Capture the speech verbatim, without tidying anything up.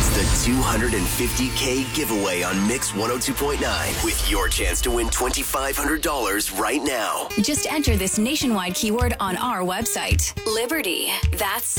the two hundred fifty K giveaway on Mix one oh two point nine with your chance to win twenty-five hundred dollars right now. Just enter this nationwide keyword on our website. Liberty. That's